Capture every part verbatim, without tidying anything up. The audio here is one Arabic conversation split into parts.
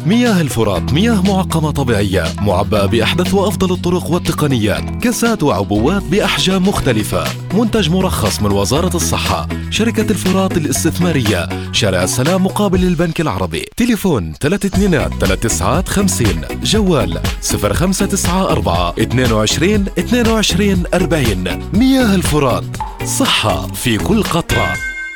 مياه الفرات مياه معقمة طبيعية معبأة بأحدث وأفضل الطرق والتقنيات، كاسات وعبوات بأحجام مختلفة. منتج مرخص من وزارة الصحة. شركة الفرات الاستثمارية، شارع السلام مقابل البنك العربي. تليفون ثلاثة اثنين ثلاثة تسعة خمسين. جوال صفر خمسة تسعة أربعة اثنين وعشرين اثنين وعشرين أربعين. مياه الفرات، صحة في كل قطرة.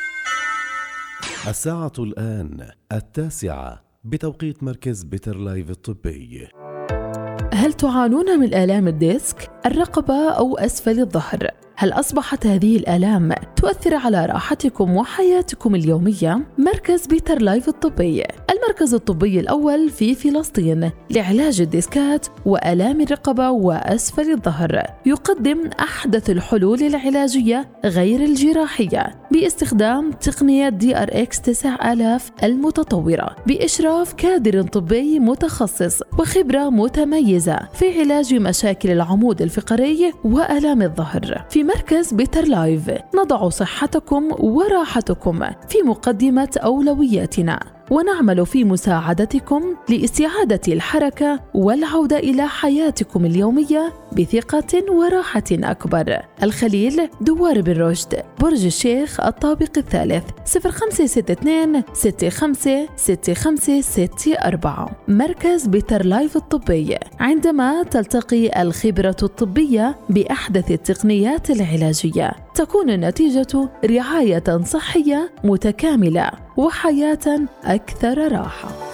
الساعة الآن التاسعة بتوقيت مركز بيتر لايف الطبي. هل تعانون من آلام الديسك، الرقبة أو أسفل الظهر؟ هل أصبحت هذه الآلام تؤثر على راحتكم وحياتكم اليومية؟ مركز بيتر لايف الطبي، المركز الطبي الأول في فلسطين لعلاج الديسكات وآلام الرقبة وأسفل الظهر، يقدم أحدث الحلول العلاجية غير الجراحية باستخدام تقنية دي آر إكس تسعة آلاف المتطورة، بإشراف كادر طبي متخصص وخبرة متميزة في علاج مشاكل العمود الفقري وآلام الظهر. في مركز بيتر لايف نضع صحتكم وراحتكم في مقدمة أولوياتنا، ونعمل في مساعدتكم لاستعادة الحركة والعودة إلى حياتكم اليومية بثقة وراحة أكبر. الخليل، دوار بن رشد، برج الشيخ، الطابق الثالث، صفر خمسة ستة اثنين ستة خمسة ستة خمسة ستة أربعة. مركز بيتر لايف الطبي، عندما تلتقي الخبرة الطبية بأحدث التقنيات العلاجية تكون النتيجة رعاية صحية متكاملة وحياة أكثر راحة.